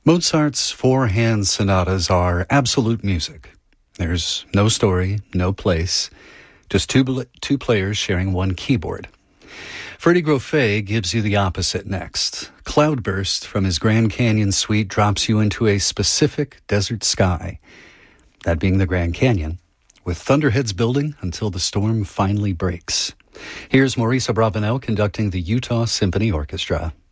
Mozart's four-hand sonatas are absolute music. There's no story, no place, just two players sharing one keyboard. Freddie Grofé gives you the opposite next. Cloudburst from his Grand Canyon suite drops you into a specific desert sky, that being the Grand Canyon, with thunderheads building until the storm finally breaks. Here's Maurice Abravanel conducting the Utah Symphony Orchestra.